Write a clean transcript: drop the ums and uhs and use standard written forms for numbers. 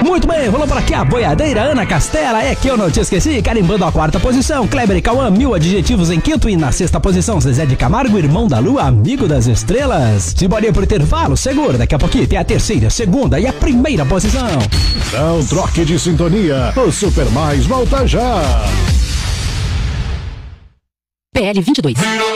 Muito bem, rolou por aqui a boiadeira Ana Castela, é que eu não te esqueci, carimbando a 4ª posição, Kleber e Cauã, 1000 adjetivos em 5º, e na 6ª posição, Zezé de Camargo, irmão da lua, amigo das estrelas. Simbora por intervalo, segura, daqui a pouquinho tem a 3ª, 2ª e a 1ª posição. Não troque de sintonia, o Super Mais volta já. PL 22.